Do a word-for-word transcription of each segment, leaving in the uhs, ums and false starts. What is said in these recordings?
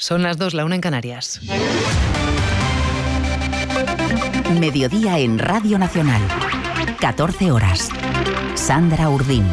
Son las dos, la una en Canarias. Mediodía en Radio Nacional. catorce horas. Sandra Urdín.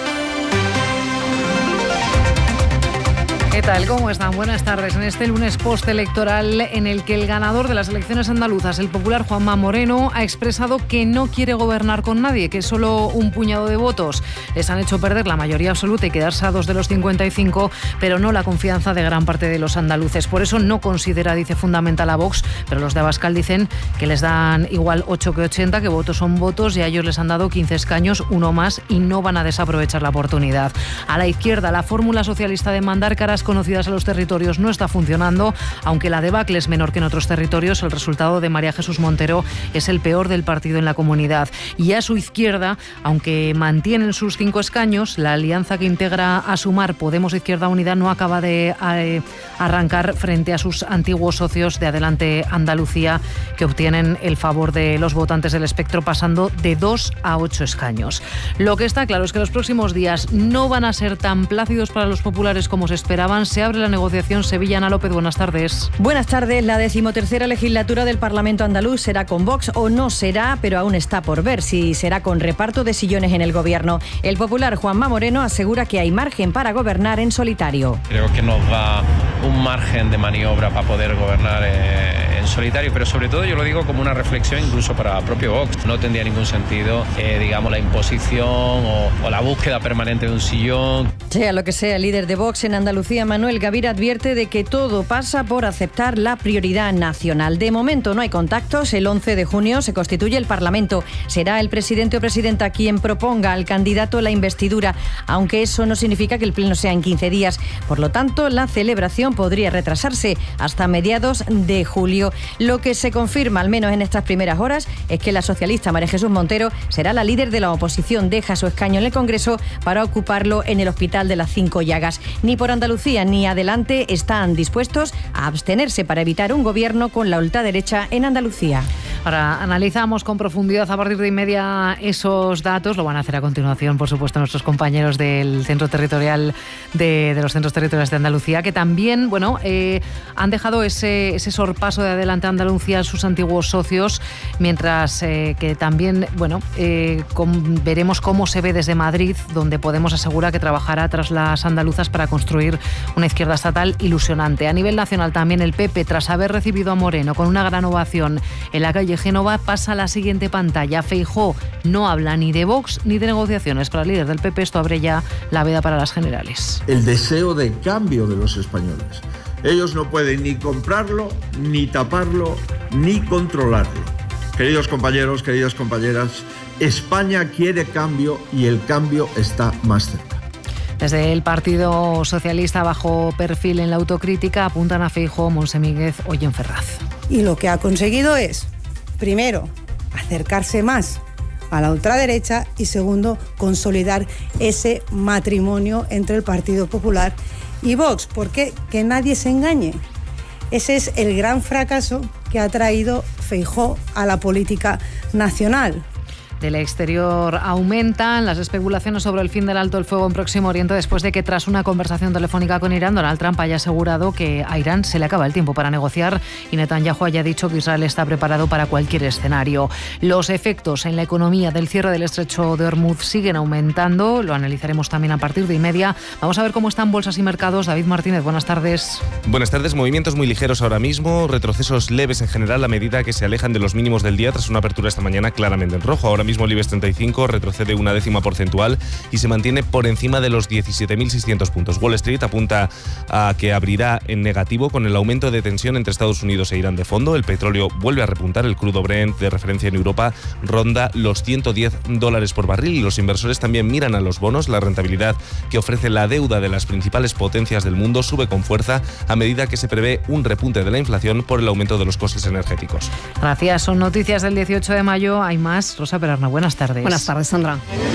¿Qué tal? ¿Cómo están? Buenas tardes. En este lunes postelectoral en el que el ganador de las elecciones andaluzas, el popular Juanma Moreno, ha expresado que no quiere gobernar con nadie, que solo un puñado de votos les han hecho perder la mayoría absoluta y quedarse a dos de los cincuenta y cinco, pero no la confianza de gran parte de los andaluces. Por eso no considera, dice, fundamental a Vox, pero los de Abascal dicen que les dan igual ocho que ochenta, que votos son votos, y a ellos les han dado quince escaños, uno más, y no van a desaprovechar la oportunidad. A la izquierda, la fórmula socialista de mandar caras conocidas a los territorios no está funcionando, aunque la debacle es menor que en otros territorios. El resultado de María Jesús Montero es el peor del partido en la comunidad. Y a su izquierda, aunque mantienen sus cinco escaños, la alianza que integra a Sumar, Podemos Izquierda Unida, no acaba de eh, arrancar frente a sus antiguos socios de Adelante Andalucía, que obtienen el favor de los votantes del espectro, pasando de dos a ocho escaños. Lo que está claro es que los próximos días no van a ser tan plácidos para los populares como se esperaban. Se abre la negociación. Sevilla. Ana López, buenas tardes. Buenas tardes. La decimotercera legislatura del Parlamento andaluz será con Vox o no será, pero aún está por ver si será con reparto de sillones en el gobierno. El popular Juanma Moreno asegura que hay margen para gobernar en solitario. Creo que nos da un margen de maniobra para poder gobernar eh, en solitario, pero sobre todo yo lo digo como una reflexión incluso para propio Vox. No tendría ningún sentido, eh, digamos, la imposición o, o la búsqueda permanente de un sillón. Sea lo que sea, el líder de Vox en Andalucía, Manuel Gavira, advierte de que todo pasa por aceptar la prioridad nacional. De momento no hay contactos. El once de junio se constituye el Parlamento. Será el presidente o presidenta quien proponga al candidato la investidura, aunque eso no significa que el pleno sea en quince días. Por lo tanto, la celebración podría retrasarse hasta mediados de julio. Lo que se confirma, al menos en estas primeras horas, es que la socialista María Jesús Montero será la líder de la oposición. Deja su escaño en el Congreso para ocuparlo en el Hospital de las Cinco Llagas. Ni por Andalucía ni Adelante están dispuestos a abstenerse para evitar un gobierno con la ultraderecha en Andalucía. Ahora analizamos con profundidad a partir de inmedia esos datos. Lo van a hacer a continuación, por supuesto, nuestros compañeros del Centro Territorial de, de los Centros Territoriales de Andalucía, que también, bueno, eh, han dejado ese, ese sorpaso de Adelante Andalucía a sus antiguos socios, mientras eh, que también, bueno, eh, con, veremos cómo se ve desde Madrid, donde Podemos asegura que trabajará tras las andaluzas para construir una izquierda estatal ilusionante. A nivel nacional también el P P, tras haber recibido a Moreno con una gran ovación en la calle Génova, pasa a la siguiente pantalla. Feijóo no habla ni de Vox ni de negociaciones. Para el líder del P P esto abre ya la veda para las generales. El deseo de cambio de los españoles. Ellos no pueden ni comprarlo, ni taparlo, ni controlarlo. Queridos compañeros, queridas compañeras, España quiere cambio y el cambio está más cerca. Desde el Partido Socialista, bajo perfil en la autocrítica, apuntan a Feijóo, Monsemíguez o Jen Ferraz. Y lo que ha conseguido es, primero, acercarse más a la ultraderecha y segundo, consolidar ese matrimonio entre el Partido Popular y Vox. ¿Por qué? Que nadie se engañe. Ese es el gran fracaso que ha traído Feijóo a la política nacional. Del exterior aumentan las especulaciones sobre el fin del alto el fuego en Próximo Oriente después de que, tras una conversación telefónica con Irán, Donald Trump haya asegurado que a Irán se le acaba el tiempo para negociar y Netanyahu haya dicho que Israel está preparado para cualquier escenario. Los efectos en la economía del cierre del estrecho de Hormuz siguen aumentando. Lo analizaremos también a partir de y media. Vamos a ver cómo están bolsas y mercados. David Martínez, buenas tardes. Buenas tardes. Movimientos muy ligeros ahora mismo, retrocesos leves en general a medida que se alejan de los mínimos del día tras una apertura esta mañana claramente en rojo. Ahora mismo el IBEX treinta y cinco retrocede una décima porcentual y se mantiene por encima de los diecisiete mil seiscientos puntos. Wall Street apunta a que abrirá en negativo con el aumento de tensión entre Estados Unidos e Irán de fondo. El petróleo vuelve a repuntar. El crudo Brent de referencia en Europa ronda los ciento diez dólares por barril y los inversores también miran a los bonos. La rentabilidad que ofrece la deuda de las principales potencias del mundo sube con fuerza a medida que se prevé un repunte de la inflación por el aumento de los costes energéticos. Gracias. Son noticias del dieciocho de mayo. Hay más. Rosa Pérez Arna. Buenas tardes. Buenas tardes, Sandra.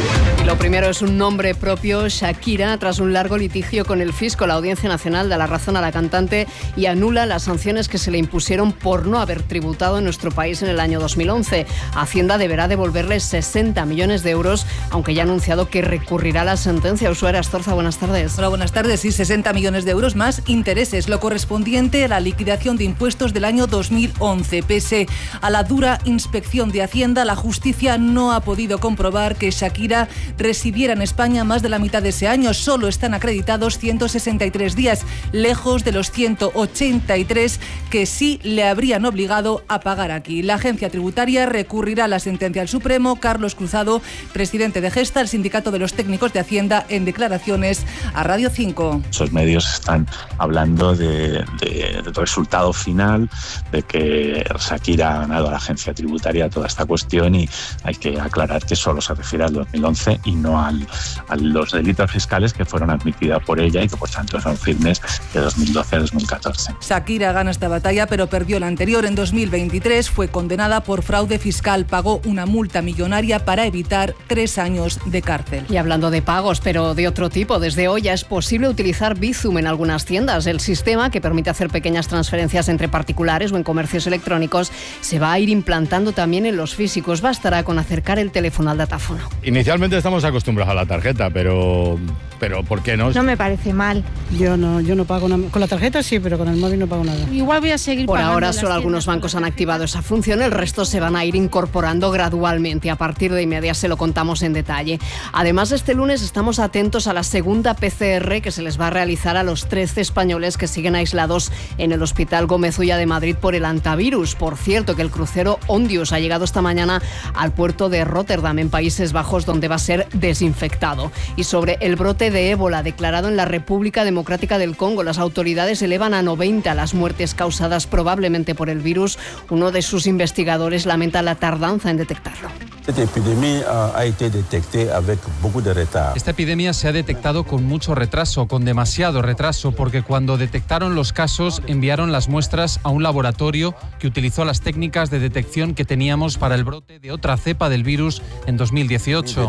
Y lo primero es un nombre propio, Shakira. Tras un largo litigio con el fisco, la Audiencia Nacional da la razón a la cantante y anula las sanciones que se le impusieron por no haber tributado en nuestro país en el año dos mil once. Hacienda deberá devolverle sesenta millones de euros, aunque ya ha anunciado que recurrirá la sentencia. Ushuaia Astorza, buenas tardes. Hola, buenas tardes. Sí, sesenta millones de euros más intereses, lo correspondiente a la liquidación de impuestos del año dos mil once. Pese a la dura inspección de Hacienda, la justicia no ha podido comprobar que Shakira residiera en España más de la mitad de ese año. Solo están acreditados ciento sesenta y tres días, lejos de los ciento ochenta y tres que sí le habrían obligado a pagar aquí. La agencia tributaria recurrirá a la sentencia al Supremo. Carlos Cruzado, presidente de Gesta, el sindicato de los técnicos de Hacienda, en declaraciones a Radio cinco. Esos medios están hablando de, de, del resultado final, de que Shakira ha ganado a la agencia tributaria toda esta cuestión, y hay que aclarar que solo se refiere al dos mil once y no al, a los delitos fiscales que fueron admitidos por ella y que por tanto son firmes de dos mil doce a dos mil catorce. Shakira gana esta batalla, pero perdió la anterior. En dos mil veintitrés fue condenada por fraude fiscal. Pagó una multa millonaria para evitar tres años de cárcel. Y hablando de pagos, pero de otro tipo, desde hoy ya es posible utilizar Bizum en algunas tiendas. El sistema, que permite hacer pequeñas transferencias entre particulares o en comercios electrónicos, se va a ir implantando también en los físicos. Bastará con acercar el teléfono al datáfono. Inicialmente estamos acostumbrados a la tarjeta, pero, pero ¿por qué no? No me parece mal. Yo no, yo no pago nada. Con la tarjeta sí, pero con el móvil no pago nada. Igual voy a seguir Por pagando. ahora solo algunos bancos han activado esa función, el resto se van a ir incorporando gradualmente. A partir de inmediato se lo contamos en detalle. Además, este lunes estamos atentos a la segunda P C R que se les va a realizar a los trece españoles que siguen aislados en el Hospital Gómez Ulla de Madrid por el hantavirus. Por cierto, que el crucero Ondius ha llegado esta mañana al puerto de Rotterdam, en Países Bajos, donde va a ser desinfectado. Y sobre el brote de ébola declarado en la República Democrática del Congo, las autoridades elevan a noventa las muertes causadas probablemente por el virus. Uno de sus investigadores lamenta la tardanza en detectarlo. Esta epidemia ha été detectée avec beaucoup de retard. Esta epidemia se ha detectado con mucho retraso, con demasiado retraso, porque cuando detectaron los casos enviaron las muestras a un laboratorio que utilizó las técnicas de detección que teníamos para el brote de otra cepa del virus en dos mil dieciocho.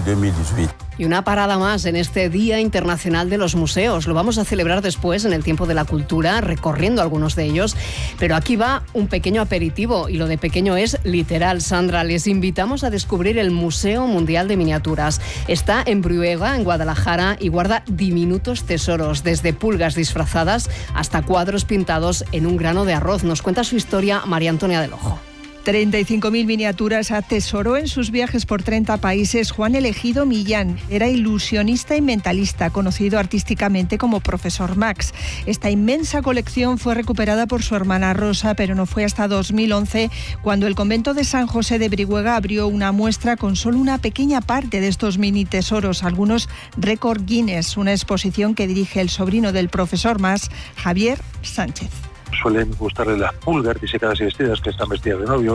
Y una parada más en este Día Internacional de los Museos. Lo vamos a celebrar después, en el Tiempo de la Cultura, recorriendo algunos de ellos. Pero aquí va un pequeño aperitivo, y lo de pequeño es literal. Sandra, les invitamos a descubrir el Museo Mundial de Miniaturas. Está en Bruega, en Guadalajara, y guarda diminutos tesoros, desde pulgas disfrazadas hasta cuadros pintados en un grano de arroz. Nos cuenta su historia María Antonia del Ojo. treinta y cinco mil miniaturas atesoró en sus viajes por treinta países Juan Elegido Millán. Era ilusionista y mentalista, conocido artísticamente como Profesor Max. Esta inmensa colección fue recuperada por su hermana Rosa, pero no fue hasta dos mil once cuando el convento de San José de Brihuega abrió una muestra con solo una pequeña parte de estos mini tesoros, algunos récord Guinness, una exposición que dirige el sobrino del Profesor Max, Javier Sánchez. Suelen gustarle las pulgas disecadas y vestidas, que están vestidas de novios.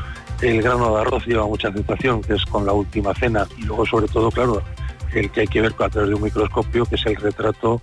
El grano de arroz lleva mucha aceptación, que es con la última cena. Y luego, sobre todo, claro, el que hay que ver a través de un microscopio, que es el retrato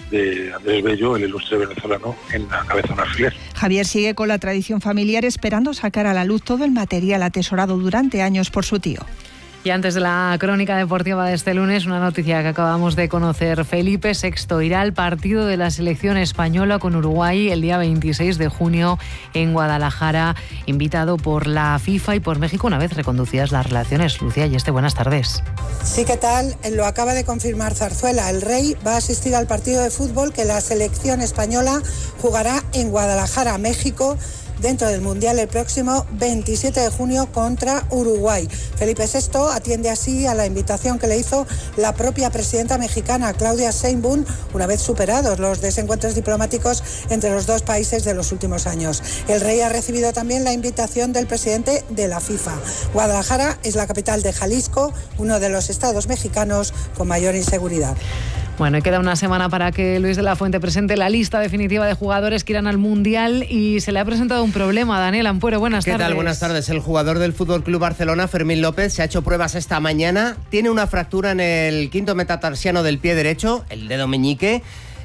de Andrés Bello, el ilustre venezolano, en la cabeza de un alfiler. Javier sigue con la tradición familiar, esperando sacar a la luz todo el material atesorado durante años por su tío. Y antes de la crónica deportiva de este lunes, una noticia que acabamos de conocer. Felipe sexto irá al partido de la selección española con Uruguay el día veintiséis de junio en Guadalajara, invitado por la FIFA y por México, una vez reconducidas las relaciones. Lucía Yeste, buenas tardes. Sí, ¿qué tal? Lo acaba de confirmar Zarzuela. El Rey va a asistir al partido de fútbol que la selección española jugará en Guadalajara, México, dentro del Mundial el próximo veintisiete de junio contra Uruguay. Felipe sexto atiende así a la invitación que le hizo la propia presidenta mexicana, Claudia Sheinbaum, una vez superados los desencuentros diplomáticos entre los dos países de los últimos años. El Rey ha recibido también la invitación del presidente de la FIFA. Guadalajara es la capital de Jalisco, uno de los estados mexicanos con mayor inseguridad. Bueno, y queda una semana para que Luis de la Fuente presente la lista definitiva de jugadores que irán al Mundial, y se le ha presentado un problema. Daniel Ampuero, buenas tardes. ¿Qué tal? Buenas tardes. El jugador del F C Barcelona, Fermín López, se ha hecho pruebas esta mañana. Tiene una fractura en el quinto metatarsiano del pie derecho, el dedo meñique.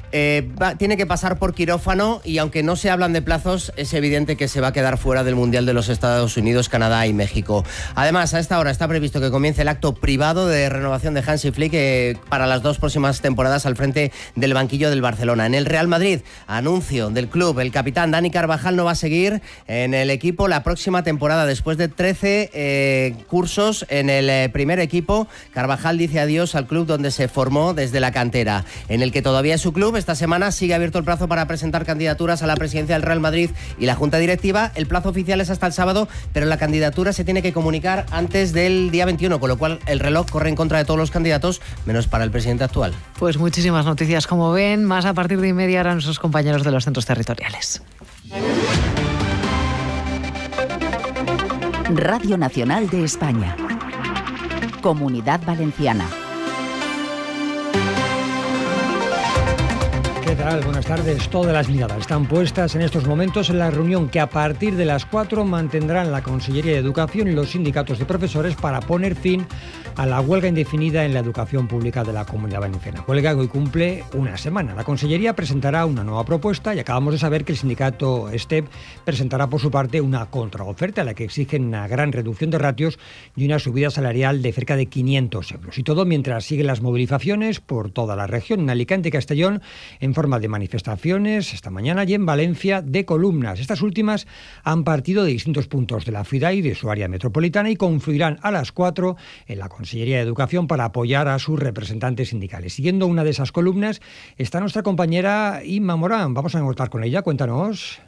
eh, va, tiene que pasar por quirófano y aunque no se hablan de plazos, es evidente que se va a quedar fuera del Mundial de los Estados Unidos, Canadá y México. Además, a esta hora está previsto que comience el acto privado de renovación de Hansi Flick eh, para las dos próximas temporadas al frente del banquillo del Barcelona. En el Real Madrid, anuncio del club, el capitán Dani Carvajal no va a seguir en el equipo la próxima temporada. Después de trece eh, cursos en el eh, primer equipo, Carvajal dice adiós al club donde se formó desde la cantera, en el que todavía es su club. Esta semana sigue abierto el plazo para presentar candidaturas a la presidencia del Real Madrid y la Junta Directiva. El plazo oficial es hasta el sábado, pero la candidatura se tiene que comunicar antes del día veintiuno, con lo cual el reloj corre en contra de todos los candidatos, menos para el presidente actual. Pues muchísimas noticias, como ven, más a partir de y media harán sus compañeros de los centros territoriales. Radio Nacional de España. Comunidad Valenciana. ¿Qué tal? Buenas tardes. Todas las miradas están puestas en estos momentos en la reunión que a partir de las cuatro mantendrán la Consellería de Educación y los sindicatos de profesores para poner fin a la huelga indefinida en la educación pública de la Comunidad Valenciana. Huelga que hoy cumple una semana. La Consellería presentará una nueva propuesta y acabamos de saber que el sindicato STEP presentará por su parte una contraoferta a la que exigen una gran reducción de ratios y una subida salarial de cerca de quinientos euros. Y todo mientras siguen las movilizaciones por toda la región, en Alicante y Castellón, en forma de manifestaciones esta mañana, y en Valencia de columnas. Estas últimas han partido de distintos puntos de la ciudad y de su área metropolitana y confluirán a las cuatro en la Consellería de Educación para apoyar a sus representantes sindicales. Siguiendo una de esas columnas está nuestra compañera Inma Morán. Vamos a contar con ella. Cuéntanos.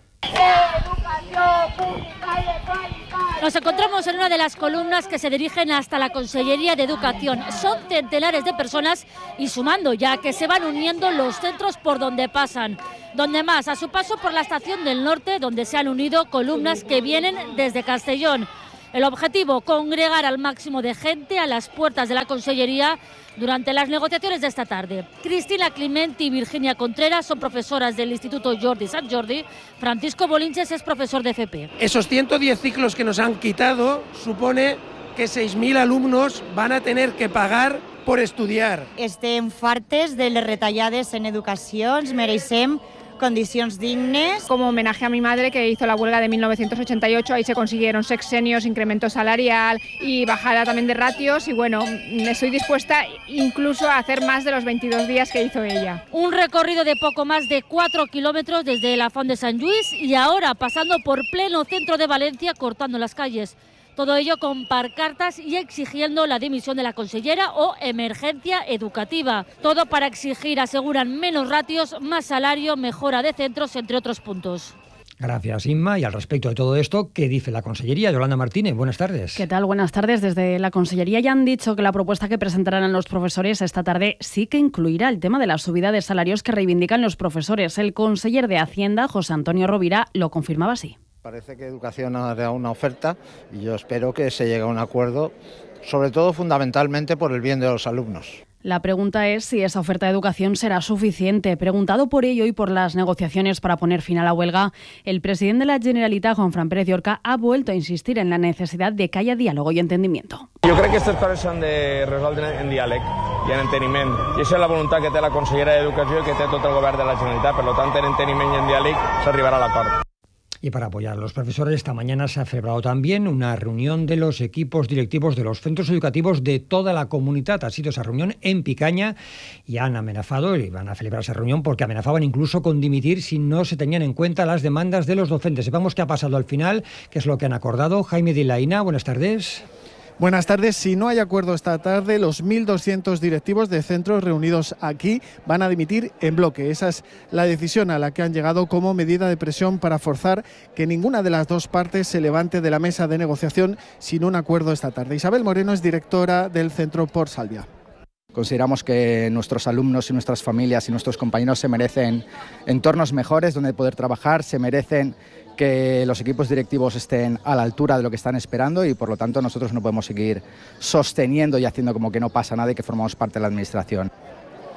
Nos encontramos en una de las columnas que se dirigen hasta la Consellería de Educación. Son centenares de personas y sumando ya que se van uniendo los centros por donde pasan. Donde más, a su paso por la Estación del Norte, donde se han unido columnas que vienen desde Castellón. El objetivo, congregar al máximo de gente a las puertas de la Consellería durante las negociaciones de esta tarde. Cristina Climenti y Virginia Contreras son profesoras del Instituto Jordi Sant Jordi. Francisco Bolinches es profesor de F P. Esos ciento diez ciclos que nos han quitado supone que seis mil alumnos van a tener que pagar por estudiar. Estem fartes de les retallades en educació, ens mereixem condicions dignes. Como homenaje a mi madre, que hizo la huelga de mil novecientos ochenta y ocho, ahí se consiguieron sexenios, incremento salarial y bajada también de ratios, y bueno, estoy dispuesta incluso a hacer más de los veintidós días que hizo ella. Un recorrido de poco más de cuatro kilómetros desde la Font de Sant Lluís y ahora pasando por pleno centro de Valencia, cortando las calles. Todo ello con pancartas y exigiendo la dimisión de la consellera o emergencia educativa. Todo para exigir, aseguran, menos ratios, más salario, mejora de centros, entre otros puntos. Gracias, Inma. Y al respecto de todo esto, ¿qué dice la Consellería? Yolanda Martínez, buenas tardes. ¿Qué tal? Buenas tardes. Desde la Consellería ya han dicho que la propuesta que presentarán los profesores esta tarde sí que incluirá el tema de la subida de salarios que reivindican los profesores. El conseller de Hacienda, José Antonio Rovira, lo confirmaba así. Parece que Educación hará una oferta y yo espero que se llegue a un acuerdo, sobre todo fundamentalmente por el bien de los alumnos. La pregunta es si esa oferta de educación será suficiente. Preguntado por ello y por las negociaciones para poner fin a la huelga, el presidente de la Generalitat, Juanfran Pérez Llorca, ha vuelto a insistir en la necesidad de que haya diálogo y entendimiento. Jo crec que aquestes coses s'han de resoldre en diàleg i en enteniment. I això és la voluntat que té la consellera d'Educació i que té tot el govern de la Generalitat. Per tant, en enteniment i en diàleg s'arribarà a l'acord. Y para apoyar a los profesores, esta mañana se ha celebrado también una reunión de los equipos directivos de los centros educativos de toda la comunidad. Ha sido esa reunión en Picaña y han amenazado, y van a celebrar esa reunión porque amenazaban incluso con dimitir si no se tenían en cuenta las demandas de los docentes. Sepamos qué ha pasado al final, qué es lo que han acordado. Jaime Dilaina, buenas tardes. Buenas tardes. Si no hay acuerdo esta tarde, los mil doscientos directivos de centros reunidos aquí van a dimitir en bloque. Esa es la decisión a la que han llegado como medida de presión para forzar que ninguna de las dos partes se levante de la mesa de negociación sin un acuerdo esta tarde. Isabel Moreno es directora del Centro Port Salvia. Consideramos que nuestros alumnos y nuestras familias y nuestros compañeros se merecen entornos mejores donde poder trabajar, se merecen que los equipos directivos estén a la altura de lo que están esperando y por lo tanto nosotros no podemos seguir sosteniendo y haciendo como que no pasa nada y que formamos parte de la administración.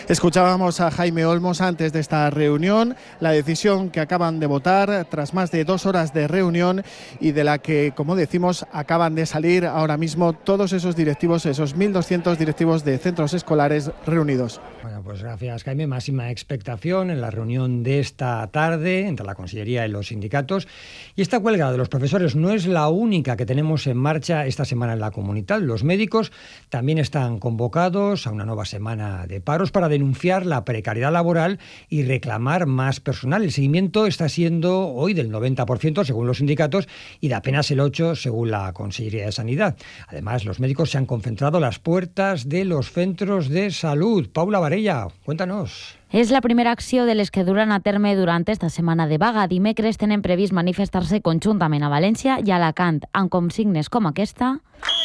Escuchábamos a Jaime Olmos antes de esta reunión, la decisión que acaban de votar tras más de dos horas de reunión y de la que, como decimos, acaban de salir ahora mismo todos esos directivos, esos mil doscientos directivos de centros escolares reunidos. Bueno, pues gracias, Jaime. Máxima expectación en la reunión de esta tarde entre la Consellería y los sindicatos. Y esta huelga de los profesores no es la única que tenemos en marcha esta semana en la Comunitat. Los médicos también están convocados a una nueva semana de paros para denunciar la precariedad laboral y reclamar más personal. El seguimiento está siendo hoy del noventa por ciento según los sindicatos y de apenas el ocho por ciento según la Consellería de Sanidad. Además, los médicos se han concentrado a las puertas de los centros de salud. Paula Varella, cuéntanos. És la primera acció de les que duran a terme durant esta setmana de vaga. Dimecres tenen previst manifestar-se conjuntament a València i a Alacant, amb consignes com aquesta.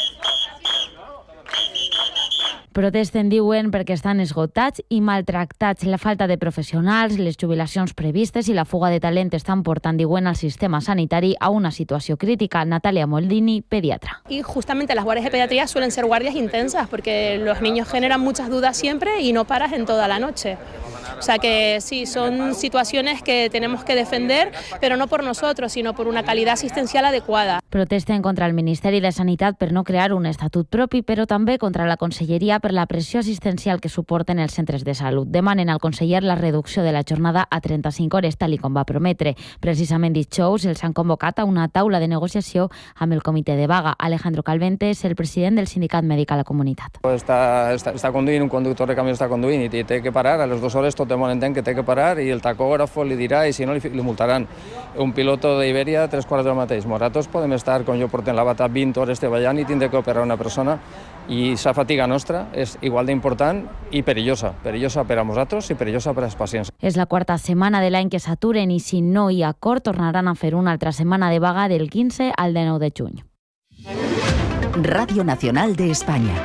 Protesten, diuen, perquè estan esgotats i maltractats. La falta de professionals, les jubilacions previstes i la fuga de talent estan portant, diuen, al sistema sanitari a una situació crítica. Natalia Moldini, pediatra. Y justamente las guardias de pediatría suelen ser guardias intensas porque los niños generan muchas dudas siempre y no paras en toda la noche. O sea que sí, son situaciones que tenemos que defender, pero no por nosotros, sino por una calidad asistencial adecuada. Protesten contra el Ministeri de Sanitat per no crear un estatut propi, però també contra la Conselleria per la pressió assistencial que suporten els centres de salut. Demanen al conseller la reducció de la jornada a trenta-cinc hores, tal i com va prometre. Precisament dijous els han convocat a una taula de negociació amb el comitè de vaga. Alejandro Calvente és el president del sindicat mèdic a la Comunitat. Està, està, està conduint, un conductor de camió està conduint i té que parar, a les dues hores tot el món entén que té que parar i el tacògrafo li dirà i si no li, li multaran. Un piloto d'Iberia, tres quarts del mateix. Nosaltres podem estar, com jo portem la bata, vint hores treballant i tindré que operar una persona i la fatiga nostra és igual d'important i perillosa. Perillosa per a nosaltres i perillosa per als pacients. És la quarta setmana de l'any que s'aturen i si no hi ha acord tornaran a fer una altra setmana de vaga del quinze al dinou de juny. Radio Nacional de España.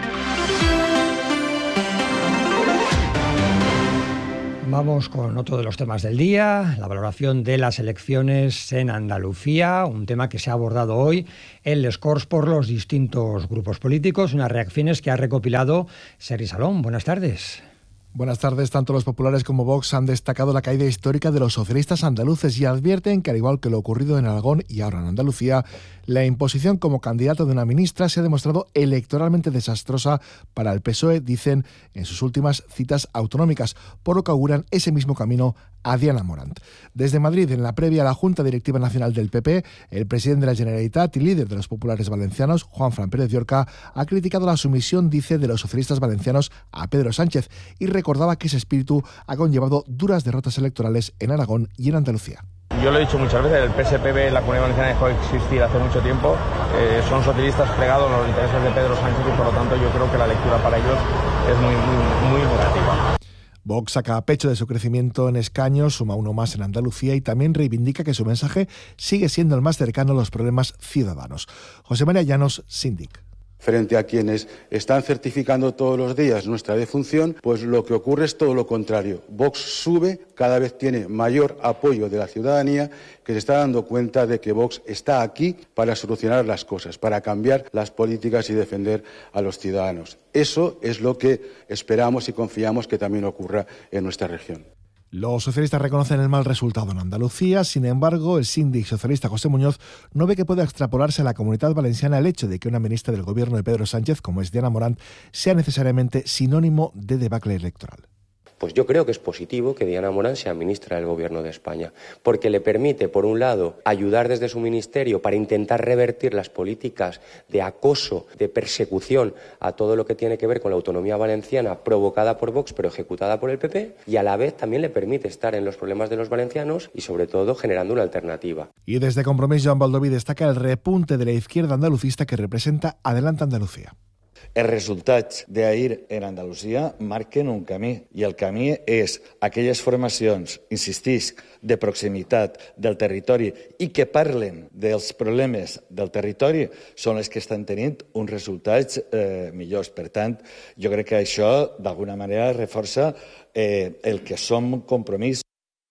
Vamos con otro de los temas del día, la valoración de las elecciones en Andalucía, un tema que se ha abordado hoy en Les Corts por los distintos grupos políticos, unas reacciones que ha recopilado Sergi Salón. Buenas tardes. Buenas tardes. Tanto los populares como Vox han destacado la caída histórica de los socialistas andaluces y advierten que, al igual que lo ocurrido en Aragón y ahora en Andalucía, la imposición como candidato de una ministra se ha demostrado electoralmente desastrosa para el P S O E, dicen en sus últimas citas autonómicas, por lo que auguran ese mismo camino a Diana Morant. Desde Madrid, en la previa a la Junta Directiva Nacional del P P, el presidente de la Generalitat y líder de los populares valencianos, Juanfran Pérez Llorca, ha criticado la sumisión, dice, de los socialistas valencianos a Pedro Sánchez y recordaba que ese espíritu ha conllevado duras derrotas electorales en Aragón y en Andalucía. Yo lo he dicho muchas veces, el P S P B, la Comunidad Valenciana, dejó de existir hace mucho tiempo. Eh, son socialistas plegados a los intereses de Pedro Sánchez y por lo tanto yo creo que la lectura para ellos es muy, muy, muy negativa. Vox saca pecho de su crecimiento en escaños, suma uno más en Andalucía y también reivindica que su mensaje sigue siendo el más cercano a los problemas ciudadanos. José María Llanos, Síndic. Frente a quienes están certificando todos los días nuestra defunción, pues lo que ocurre es todo lo contrario. Vox sube, cada vez tiene mayor apoyo de la ciudadanía, que se está dando cuenta de que Vox está aquí para solucionar las cosas, para cambiar las políticas y defender a los ciudadanos. Eso es lo que esperamos y confiamos que también ocurra en nuestra región. Los socialistas reconocen el mal resultado en Andalucía, sin embargo, el síndic socialista José Muñoz no ve que pueda extrapolarse a la Comunitat Valenciana el hecho de que una ministra del gobierno de Pedro Sánchez, como es Diana Morant, sea necesariamente sinónimo de debacle electoral. Pues yo creo que es positivo que Diana Morant sea ministra del Gobierno de España, porque le permite, por un lado, ayudar desde su ministerio para intentar revertir las políticas de acoso, de persecución a todo lo que tiene que ver con la autonomía valenciana provocada por Vox, pero ejecutada por el P P, y a la vez también le permite estar en los problemas de los valencianos y, sobre todo, generando una alternativa. Y desde Compromís, Joan Baldoví destaca el repunte de la izquierda andalucista que representa Adelante Andalucía. Els resultats d'ahir en Andalusia marquen un camí i el camí és aquelles formacions, insistisc, de proximitat del territori i que parlen dels problemes del territori són les que estan tenint uns resultats eh, millors. Per tant, jo crec que això d'alguna manera reforça eh, el que som Compromís.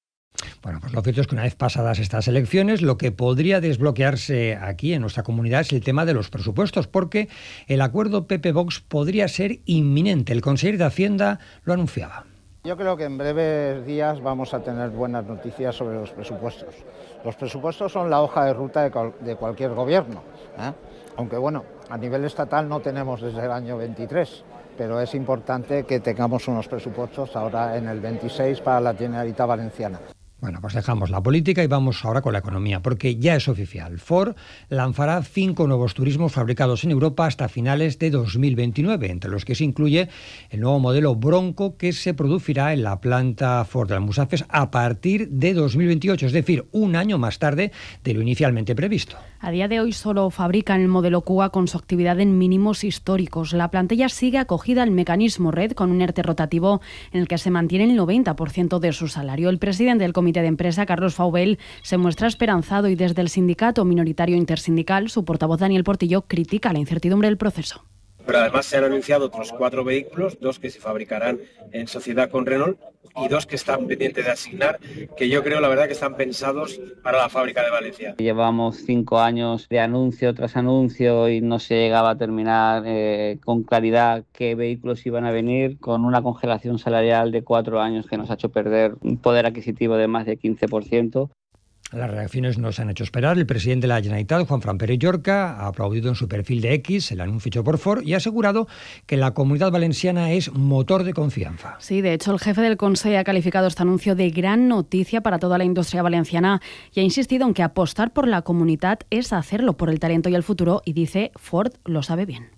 Bueno, pues lo cierto es que una vez pasadas estas elecciones, lo que podría desbloquearse aquí en nuestra comunidad es el tema de los presupuestos, porque el acuerdo P P-Vox podría ser inminente. El consejero de Hacienda lo anunciaba. Yo creo que en breves días vamos a tener buenas noticias sobre los presupuestos. Los presupuestos son la hoja de ruta de, cual, de cualquier gobierno, ¿eh? Aunque bueno, a nivel estatal no tenemos desde el año veintitrés, pero es importante que tengamos unos presupuestos ahora en el veintiséis para la Generalitat Valenciana. Bueno, pues dejamos la política y vamos ahora con la economía, porque ya es oficial. Ford lanzará cinco nuevos turismos fabricados en Europa hasta finales de dos mil veintinueve, entre los que se incluye el nuevo modelo Bronco, que se producirá en la planta Ford de Almusafes a partir de dos mil veintiocho, es decir, un año más tarde de lo inicialmente previsto. A día de hoy solo fabrican el modelo Kuga con su actividad en mínimos históricos. La plantilla sigue acogida al mecanismo Red con un ERTE rotativo en el que se mantiene el noventa por ciento de su salario. El presidente del comité de empresa, Carlos Faubel, se muestra esperanzado y desde el sindicato minoritario intersindical, su portavoz Daniel Portillo critica la incertidumbre del proceso. Pero además se han anunciado otros cuatro vehículos, dos que se fabricarán en sociedad con Renault y dos que están pendientes de asignar, que yo creo la verdad que están pensados para la fábrica de Valencia. Llevamos cinco años de anuncio tras anuncio y no se llegaba a terminar eh, con claridad qué vehículos iban a venir, con una congelación salarial de cuatro años que nos ha hecho perder un poder adquisitivo de más de quince por ciento. Las reacciones no se han hecho esperar. El presidente de la Generalitat, Juanfran Pérez Llorca, ha aplaudido en su perfil de X el anuncio hecho por Ford y ha asegurado que la Comunidad Valenciana es motor de confianza. Sí, de hecho, el jefe del Consejo ha calificado este anuncio de gran noticia para toda la industria valenciana y ha insistido en que apostar por la comunidad es hacerlo por el talento y el futuro y dice, Ford lo sabe bien.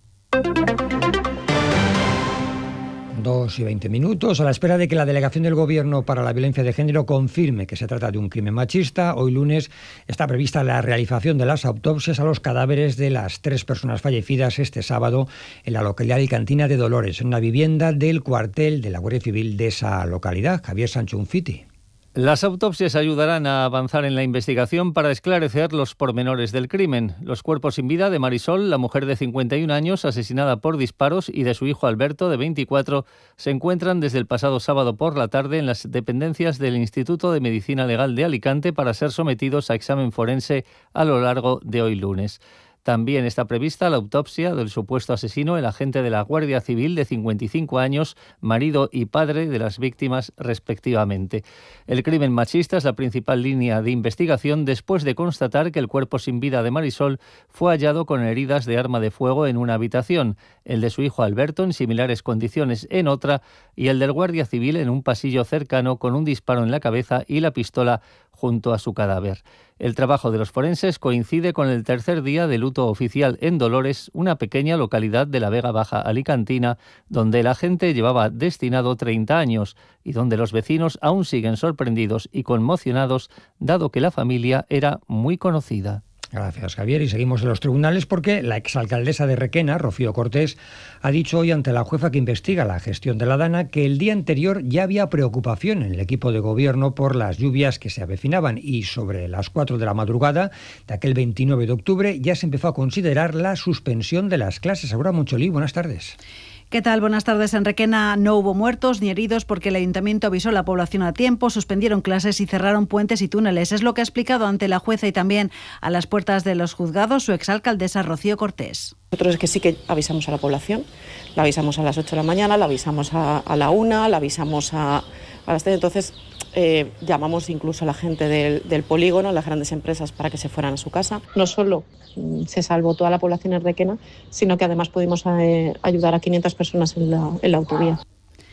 Dos y veinte minutos. A la espera de que la Delegación del Gobierno para la Violencia de Género confirme que se trata de un crimen machista, hoy lunes está prevista la realización de las autopsias a los cadáveres de las tres personas fallecidas este sábado en la localidad alicantina de Dolores, en una vivienda del cuartel de la Guardia Civil de esa localidad. Javier Sancho Unfiti. Las autopsias ayudarán a avanzar en la investigación para esclarecer los pormenores del crimen. Los cuerpos sin vida de Marisol, la mujer de cincuenta y un años asesinada por disparos, y de su hijo Alberto, de veinticuatro, se encuentran desde el pasado sábado por la tarde en las dependencias del Instituto de Medicina Legal de Alicante para ser sometidos a examen forense a lo largo de hoy lunes. También está prevista la autopsia del supuesto asesino, el agente de la Guardia Civil de cincuenta y cinco años, marido y padre de las víctimas respectivamente. El crimen machista es la principal línea de investigación después de constatar que el cuerpo sin vida de Marisol fue hallado con heridas de arma de fuego en una habitación, el de su hijo Alberto en similares condiciones en otra y el del Guardia Civil en un pasillo cercano con un disparo en la cabeza y la pistola junto a su cadáver. El trabajo de los forenses coincide con el tercer día de luto oficial en Dolores, una pequeña localidad de la Vega Baja alicantina, donde el agente llevaba destinado treinta años y donde los vecinos aún siguen sorprendidos y conmocionados, dado que la familia era muy conocida. Gracias, Javier. Y seguimos en los tribunales porque la exalcaldesa de Requena, Rocío Cortés, ha dicho hoy ante la jueza que investiga la gestión de la Dana que el día anterior ya había preocupación en el equipo de gobierno por las lluvias que se avecinaban y sobre las cuatro de la madrugada de aquel veintinueve de octubre ya se empezó a considerar la suspensión de las clases. Ahora, Moncholi, buenas tardes. ¿Qué tal? Buenas tardes. En Requena no hubo muertos ni heridos porque el ayuntamiento avisó a la población a tiempo, suspendieron clases y cerraron puentes y túneles. Es lo que ha explicado ante la jueza y también a las puertas de los juzgados su exalcaldesa Rocío Cortés. Nosotros es que sí que avisamos a la población, la avisamos a las ocho de la mañana, la avisamos a, a la una, la avisamos a, a las tres, entonces eh, llamamos incluso a la gente del, del polígono, a las grandes empresas para que se fueran a su casa. No solo se salvó toda la población en Requena, sino que además pudimos eh, ayudar a quinientas personas en la, en la autovía.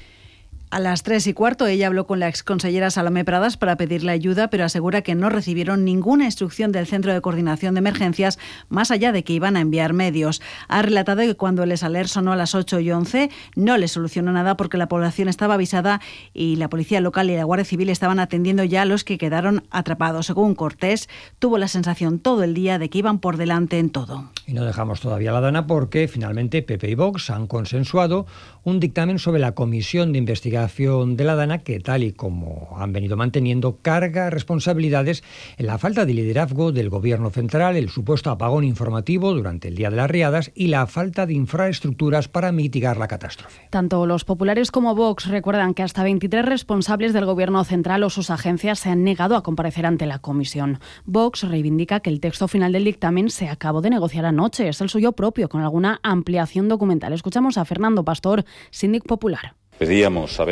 A las tres y cuarto ella habló con la exconsellera Salomé Pradas para pedirle ayuda, pero asegura que no recibieron ninguna instrucción del Centro de Coordinación de Emergencias, más allá de que iban a enviar medios. Ha relatado que cuando el Saler sonó a las ocho y once no le solucionó nada porque la población estaba avisada y la Policía Local y la Guardia Civil estaban atendiendo ya a los que quedaron atrapados. Según Cortés, tuvo la sensación todo el día de que iban por delante en todo. Y no dejamos todavía la Dana porque finalmente P P y Vox han consensuado un dictamen sobre la Comisión de Investigación de la Dana que, tal y como han venido manteniendo, carga responsabilidades en la falta de liderazgo del Gobierno central, el supuesto apagón informativo durante el día de las riadas y la falta de infraestructuras para mitigar la catástrofe. Tanto los populares como Vox recuerdan que hasta veintitrés responsables del Gobierno central o sus agencias se han negado a comparecer ante la comisión. Vox reivindica que el texto final del dictamen se acabó de negociar anoche, es el suyo propio, con alguna ampliación documental. Escuchamos a Fernando Pastor, síndic popular. Pedíamos saber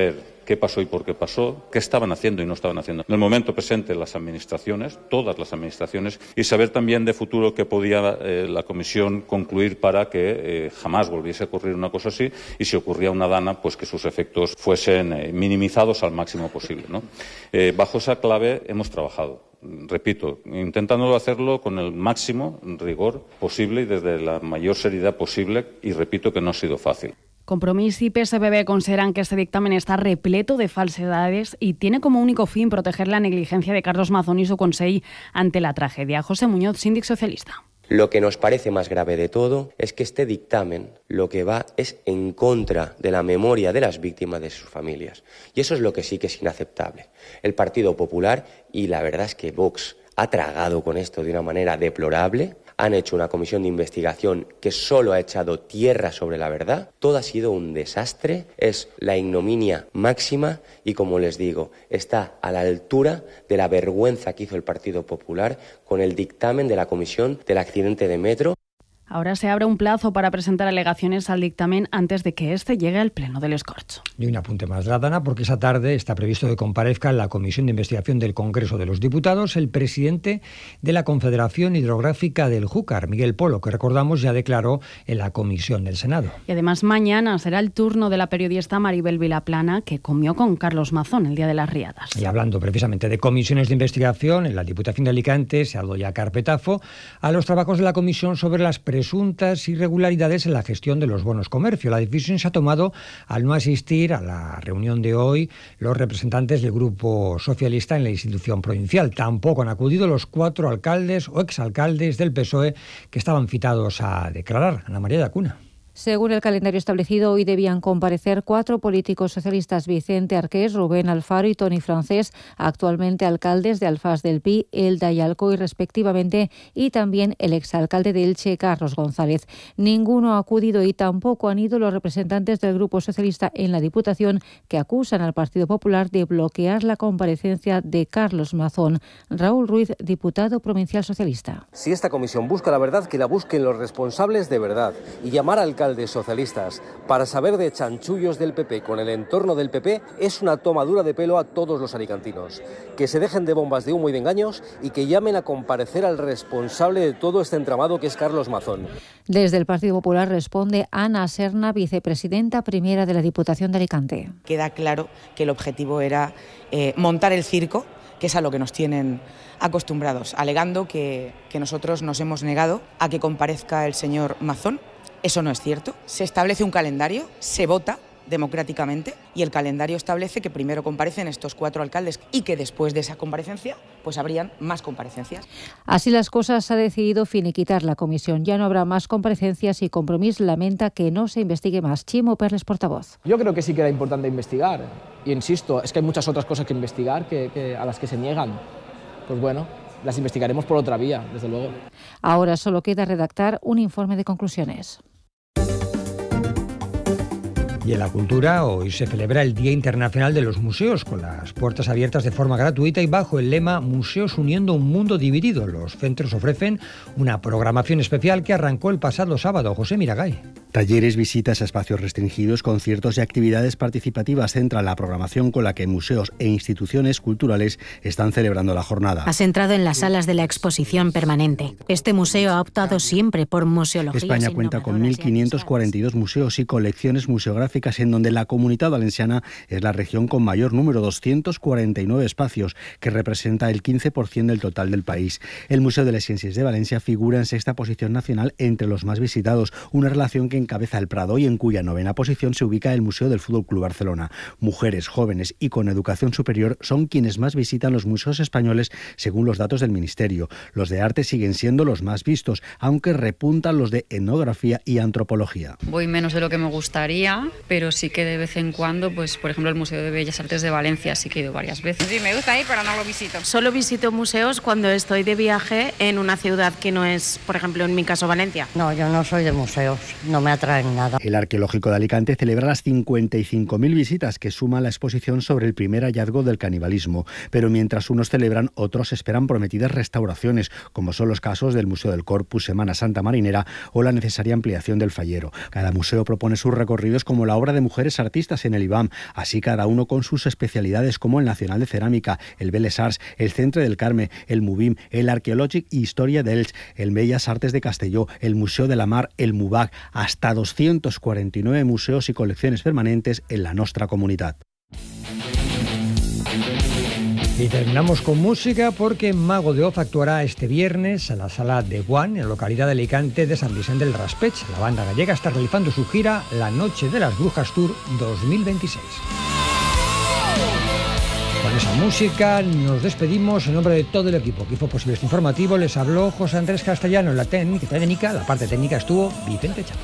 qué pasó y por qué pasó, qué estaban haciendo y no estaban haciendo. En el momento presente las administraciones, todas las administraciones, y saber también de futuro qué podía eh, la Comisión concluir para que eh, jamás volviese a ocurrir una cosa así, y si ocurría una dana, pues que sus efectos fuesen eh, minimizados al máximo posible, ¿no? Eh, bajo esa clave hemos trabajado. Repito, intentándolo hacerlo con el máximo rigor posible y desde la mayor seriedad posible, y repito que no ha sido fácil. Compromís y P S B B consideran que este dictamen está repleto de falsedades y tiene como único fin proteger la negligencia de Carlos Mazón y su Consell ante la tragedia. José Muñoz, síndic socialista. Lo que nos parece más grave de todo es que este dictamen lo que va es en contra de la memoria de las víctimas de sus familias. Y eso es lo que sí que es inaceptable. El Partido Popular, y la verdad es que Vox ha tragado con esto de una manera deplorable, han hecho una comisión de investigación que solo ha echado tierra sobre la verdad. Todo ha sido un desastre, es la ignominia máxima y, como les digo, está a la altura de la vergüenza que hizo el Partido Popular con el dictamen de la comisión del accidente de metro. Ahora se abre un plazo para presentar alegaciones al dictamen antes de que éste llegue al Pleno del Escorcho. Y un apunte más, Dana, porque esa tarde está previsto que comparezca en la Comisión de Investigación del Congreso de los Diputados el presidente de la Confederación Hidrográfica del Júcar, Miguel Polo, que recordamos ya declaró en la Comisión del Senado. Y además mañana será el turno de la periodista Maribel Vilaplana, que comió con Carlos Mazón el día de las riadas. Y hablando precisamente de comisiones de investigación, en la Diputación de Alicante se ha dado ya carpetazo a los trabajos de la comisión sobre las presuntas irregularidades en la gestión de los bonos comercio. La decisión se ha tomado al no asistir a la reunión de hoy los representantes del Grupo Socialista en la institución provincial. Tampoco han acudido los cuatro alcaldes o exalcaldes del P S O E que estaban citados a declarar. Ana María de Acuna. Según el calendario establecido, hoy debían comparecer cuatro políticos socialistas: Vicente Arqués, Rubén Alfaro y Toni Francés, actualmente alcaldes de Alfás del Pi, Elda y Alcoy respectivamente, y también el exalcalde de Elche, Carlos González. Ninguno ha acudido y tampoco han ido los representantes del Grupo Socialista en la Diputación, que acusan al Partido Popular de bloquear la comparecencia de Carlos Mazón. Raúl Ruiz, diputado provincial socialista. Si esta comisión busca la verdad, que la busquen los responsables de verdad, y llamar al alcaldes socialistas para saber de chanchullos del P P con el entorno del P P es una tomadura de pelo a todos los alicantinos. Que se dejen de bombas de humo y de engaños y que llamen a comparecer al responsable de todo este entramado, que es Carlos Mazón. Desde el Partido Popular responde Ana Serna, vicepresidenta primera de la Diputación de Alicante. Queda claro que el objetivo era eh, montar el circo, que es a lo que nos tienen acostumbrados, alegando que, que nosotros nos hemos negado a que comparezca el señor Mazón. Eso no es cierto. Se establece un calendario, se vota democráticamente y el calendario establece que primero comparecen estos cuatro alcaldes y que después de esa comparecencia pues habrían más comparecencias. Así las cosas, ha decidido finiquitar la comisión. Ya no habrá más comparecencias y Compromís lamenta que no se investigue más. Chimo Perles, portavoz. Yo creo que sí que era importante investigar. Y insisto, es que hay muchas otras cosas que investigar que, que a las que se niegan. Pues bueno, las investigaremos por otra vía, desde luego. Ahora solo queda redactar un informe de conclusiones. Y en la cultura, hoy se celebra el Día Internacional de los Museos, con las puertas abiertas de forma gratuita y bajo el lema Museos uniendo un mundo dividido. Los centros ofrecen una programación especial que arrancó el pasado sábado. José Miragay. Talleres, visitas a espacios restringidos, conciertos y actividades participativas centran la programación con la que museos e instituciones culturales están celebrando la jornada. Has entrado en las salas de la exposición permanente. Este museo ha optado siempre por museología. España cuenta con mil quinientos cuarenta y dos museos y colecciones museográficas, en donde la Comunidad Valenciana es la región con mayor número, doscientos cuarenta y nueve espacios, que representa el quince por ciento del total del país. El Museo de las Ciencias de Valencia figura en sexta posición nacional entre los más visitados, una relación que encabeza el Prado y en cuya novena posición se ubica el Museo del Fútbol Club Barcelona. Mujeres, jóvenes y con educación superior son quienes más visitan los museos españoles según los datos del Ministerio. Los de arte siguen siendo los más vistos, aunque repuntan los de etnografía y antropología. Voy menos de lo que me gustaría, pero sí que de vez en cuando, pues por ejemplo el Museo de Bellas Artes de Valencia sí que he ido varias veces. Sí, me gusta ir, pero no lo visito. Solo visito museos cuando estoy de viaje en una ciudad que no es, por ejemplo, en mi caso, Valencia. No, yo no soy de museos, no me atraen nada. El Arqueológico de Alicante celebra las cincuenta y cinco mil visitas que suma la exposición sobre el primer hallazgo del canibalismo, pero mientras unos celebran, otros esperan prometidas restauraciones, como son los casos del Museo del Corpus, Semana Santa Marinera o la necesaria ampliación del Fallero. Cada museo propone sus recorridos, como la la obra de mujeres artistas en el I B A M, así cada uno con sus especialidades como el Nacional de Cerámica, el Belles Arts, el Centre del Carme, el MUBIM, el Arqueològic i Història d'Elx, el Bellas Artes de Castelló, el Museo de la Mar, el MUBAC, hasta doscientos cuarenta y nueve museos y colecciones permanentes en la nostra comunitat. Y terminamos con música porque Mago de Oz actuará este viernes a la sala de Guan, en la localidad de Alicante de San Vicente del Raspeig. La banda gallega está realizando su gira La Noche de las Brujas Tour dos mil veintiséis. Con esa música nos despedimos en nombre de todo el equipo que hizo posible este informativo. Les habló José Andrés Castellano en la técnica, la parte técnica estuvo Vicente Chávez.